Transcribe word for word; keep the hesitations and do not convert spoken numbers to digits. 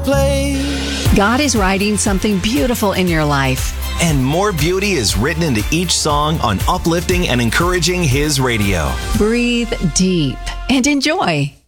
place. God is writing something beautiful in your life. And more beauty is written into each song on uplifting and encouraging His radio. Breathe deep and enjoy.